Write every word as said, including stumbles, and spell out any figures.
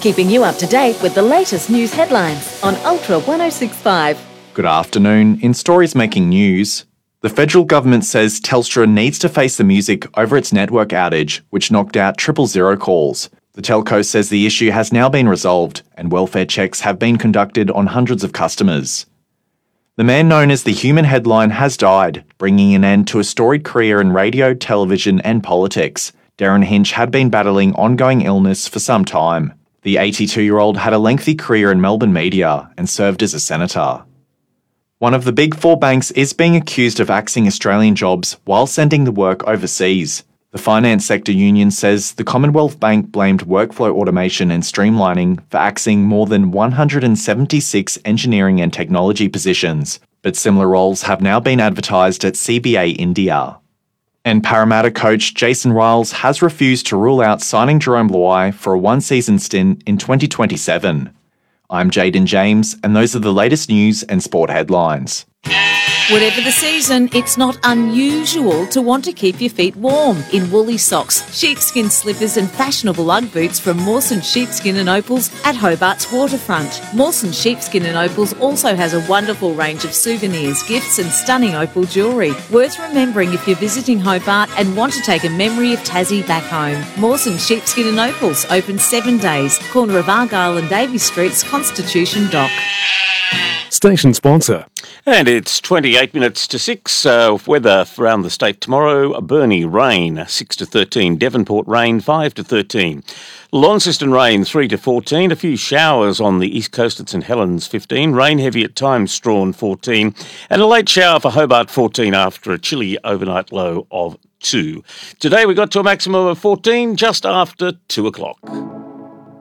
keeping you up to date with the latest news headlines on Ultra one oh six point five. Good afternoon. In stories making news, the federal government says Telstra needs to face the music over its network outage, which knocked out triple zero calls. The telco says the issue has now been resolved and welfare checks have been conducted on hundreds of customers. The man known as the Human Headline has died, bringing an end to a storied career in radio, television and politics. Darren Hinch had been battling ongoing illness for some time. The eighty-two-year-old had a lengthy career in Melbourne media and served as a senator. One of the big four banks is being accused of axing Australian jobs while sending the work overseas. The finance sector union says the Commonwealth Bank blamed workflow automation and streamlining for axing more than one hundred seventy-six engineering and technology positions, but similar roles have now been advertised at C B A India. And Parramatta coach Jason Riles has refused to rule out signing Jerome Luai for a one-season stint in twenty twenty-seven. I'm Jaden James, and those are the latest news and sport headlines. Whatever the season, it's not unusual to want to keep your feet warm in woolly socks, sheepskin slippers and fashionable Ugg boots from Mawson Sheepskin and Opals at Hobart's waterfront. Mawson Sheepskin and Opals also has a wonderful range of souvenirs, gifts and stunning opal jewellery. Worth remembering if you're visiting Hobart and want to take a memory of Tassie back home. Mawson Sheepskin and Opals, open seven days, corner of Argyle and Davey Streets, Constitution Dock. Station sponsor. And it's twenty-eight minutes to six. Uh, weather around the state tomorrow. Burnie rain, six to thirteen. Devonport rain, five to thirteen. Launceston rain, three to fourteen. A few showers on the east coast at St Helens, fifteen. Rain heavy at times, Strawn, fourteen. And a late shower for Hobart, fourteen, after a chilly overnight low of two. Today we got to a maximum of fourteen just after two o'clock.